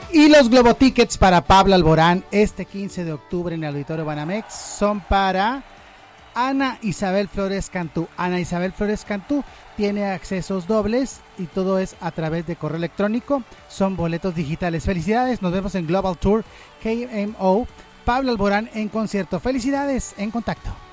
Y los Globo Tickets para Pablo Alborán este 15 de octubre en el Auditorio Banamex son para Ana Isabel Flores Cantú. Ana Isabel Flores Cantú tiene accesos dobles y todo es a través de correo electrónico. Son boletos digitales. Felicidades, nos vemos en Global Tour KMO. Pablo Alborán en concierto. Felicidades, en contacto.